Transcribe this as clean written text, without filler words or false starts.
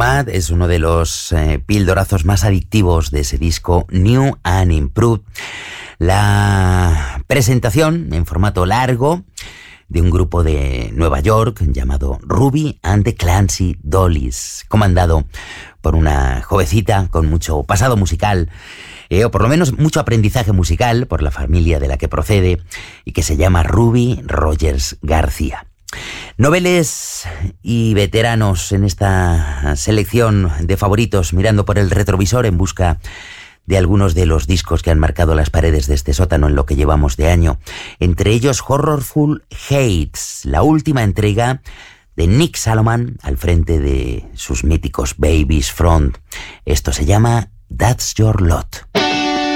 Nomad es uno de los pildorazos más adictivos de ese disco New and Improved. La presentación en formato largo de un grupo de Nueva York llamado Ruby and the Clancy Dollies, comandado por una jovencita con mucho pasado musical, o por lo menos mucho aprendizaje musical por la familia de la que procede, y que se llama Ruby Rogers García. Noveles y veteranos en esta selección de favoritos, mirando por el retrovisor en busca de algunos de los discos que han marcado las paredes de este sótano en lo que llevamos de año. Entre ellos Horrorful Hates, la última entrega de Nick Salomon al frente de sus míticos Babies Front. Esto se llama That's Your Lot.